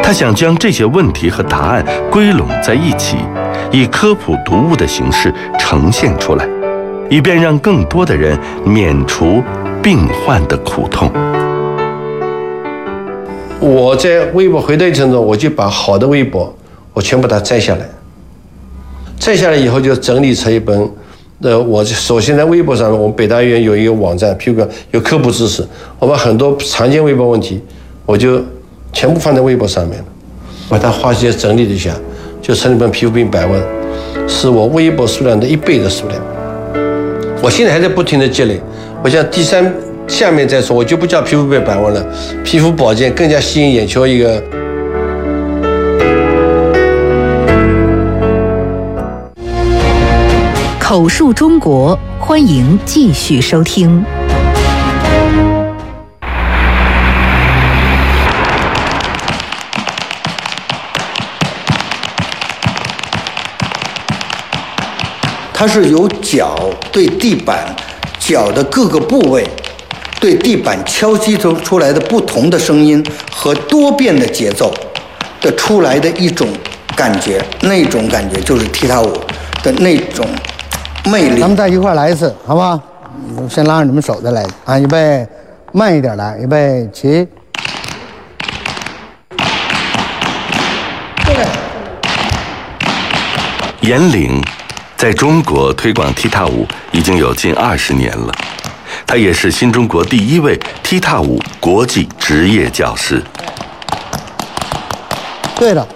他想将这些问题和答案归拢在一起，以科普读物的形式呈现出来，以便让更多的人免除病患的苦痛。 我在微博回的过程中，我就把好的微博我全部把它摘下来，摘下来以后就整理成一本。我首先在微博上，我们北大医院有一个网站，譬如说有科普知识，我把很多常见微博问题，我就全部放在微博上面了，把它花时间整理了一下，就成了一本皮肤病百问，是我微博数量的1倍的数量。我现在还在不停的积累，我想下面再说，我就不叫皮肤病百问了，皮肤保健更加吸引眼球一个。 口述中国，欢迎继续收听。 它是由脚对地板，脚的各个部位对地板敲击出来的不同的声音和多变的节奏的出来的一种感觉，那种感觉就是踢踏舞的那种魅力。 咱们在一块来一次，好不好？先拉着你们手再来啊！预备，慢一点来，预备起。 严岭在中国推广踢踏舞已经有近20年了，他也是新中国第1位踢踏舞国际职业教师。 对的。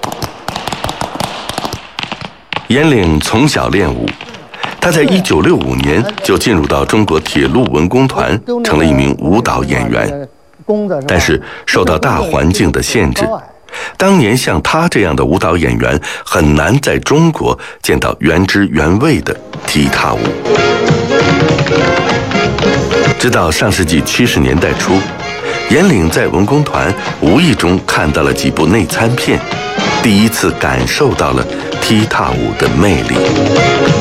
严岭从小练舞，他在1965年就进入到中国铁路文工团，成了一名舞蹈演员。但是受到大环境的限制，当年像他这样的舞蹈演员很难在中国见到原汁原味的踢踏舞。直到上世纪70年代初，严岭在文工团无意中看到了几部内参片，第一次感受到了踢踏舞的魅力。